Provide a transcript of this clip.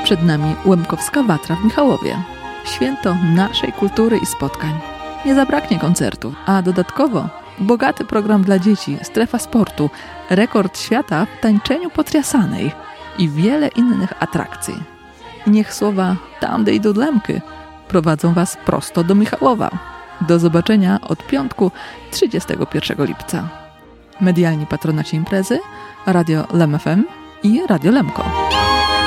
Przed nami Łemkowska Watra w Michałowie. Święto naszej kultury i spotkań. Nie zabraknie koncertu, a dodatkowo bogaty program dla dzieci, strefa sportu, rekord świata w tańczeniu potriasanej i wiele innych atrakcji. Niech słowa "Tamde idą dlemky" prowadzą Was prosto do Michałowa. Do zobaczenia od piątku 31 lipca. Medialni patronaci imprezy: Radio Lem FM i Radio Lemko.